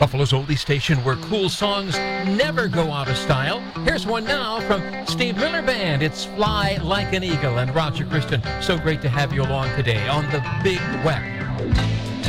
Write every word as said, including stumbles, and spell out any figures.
Buffalo's oldie station where cool songs never go out of style. Here's one now from Steve Miller Band. It's Fly Like an Eagle. And Roger Christian, so great to have you along today on the Big Web.